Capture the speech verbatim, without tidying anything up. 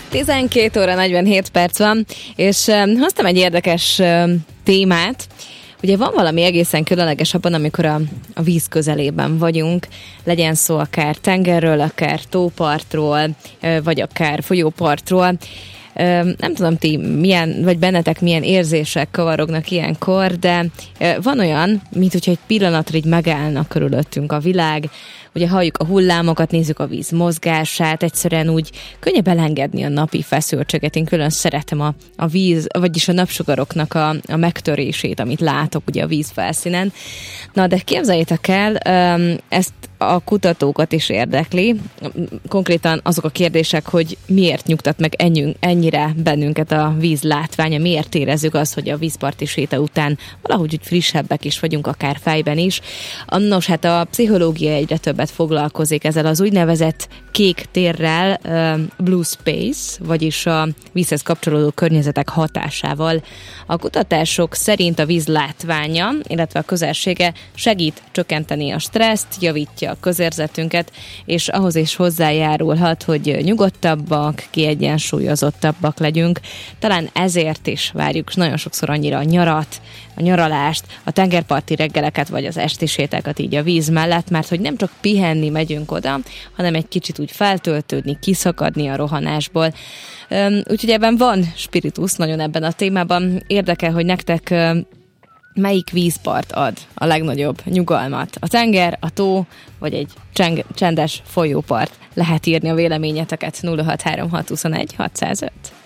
tizenkét óra negyvenhét perc van, és um, hoztam egy érdekes um, témát. Ugye van valami egészen különleges abban, amikor a, a víz közelében vagyunk, legyen szó akár tengerről, akár tópartról, vagy akár folyópartról. Nem tudom, ti milyen, vagy bennetek milyen érzések kavarognak ilyenkor, de van olyan, mint hogyha egy pillanatra így megállna körülöttünk a világ, ugye halljuk a hullámokat, nézzük a víz mozgását, egyszerűen úgy könnyebb elengedni a napi feszültséget. Én külön szeretem a, a víz, vagyis a napsugaroknak a, a megtörését, amit látok ugye a víz felszínen. Na, de képzeljétek el, ezt a kutatókat is érdekli. Konkrétan azok a kérdések, hogy miért nyugtat meg ennyi, ennyire bennünket a víz látványa, miért érezzük azt, hogy a vízparti séta után valahogy úgy frissebbek is vagyunk, akár fejben is. Nos, hát a pszichológia egyre többet foglalkozik ezzel az úgynevezett kék térrel, blue space, vagyis a vízhez kapcsolódó környezetek hatásával. A kutatások szerint a víz látványa, illetve a közelsége segít csökkenteni a stresszt, javítja a közérzetünket, és ahhoz is hozzájárulhat, hogy nyugodtabbak, kiegyensúlyozottabbak legyünk. Talán ezért is várjuk nagyon sokszor annyira a nyarat, a nyaralást, a tengerparti reggeleket, vagy az esti sétákat így a víz mellett, mert hogy nem csak pihenni megyünk oda, hanem egy kicsit úgy feltöltődni, kiszakadni a rohanásból. Úgyhogy ebben van spiritus nagyon ebben a témában. Érdekel, hogy nektek melyik vízpart ad a legnagyobb nyugalmat? A tenger, a tó, vagy egy cseng- csendes folyópart? Lehet írni a véleményeteket nulla hat három hat huszonegy hatszázöt.